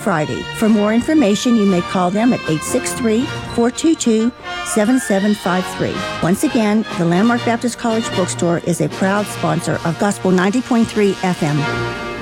Friday. For more information, you may call them at 863-422-7753. Once again, the Landmark Baptist College Bookstore is a proud sponsor of Gospel 90.3 FM.